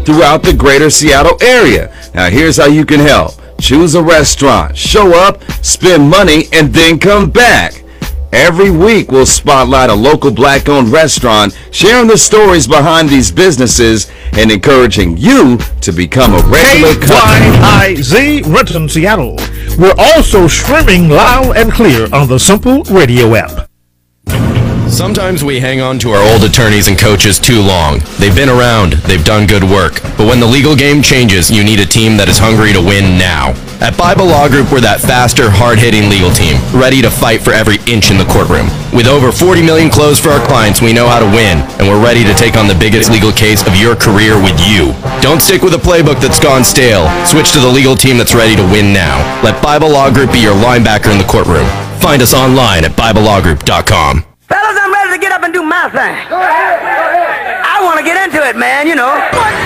throughout the greater Seattle area. Now here's how you can help. Choose a restaurant, show up, spend money, and then come back. Every week we'll spotlight a local black-owned restaurant, sharing the stories behind these businesses and encouraging you to become a regular customer. KYIZ Renton, Seattle. We're also streaming loud and clear on the Simple Radio app. Sometimes we hang on to our old attorneys and coaches too long. They've been around, they've done good work. But when the legal game changes, you need a team that is hungry to win now. At Bible Law Group, we're that faster, hard-hitting legal team, ready to fight for every inch in the courtroom. With over 40 million closed for our clients, we know how to win, and we're ready to take on the biggest legal case of your career with you. Don't stick with a playbook that's gone stale. Switch to the legal team that's ready to win now. Let Bible Law Group be your linebacker in the courtroom. Find us online at BibleLawGroup.com. Fellas, I'm ready to get up and do my thing. Go ahead. I want to get into it, man, you know.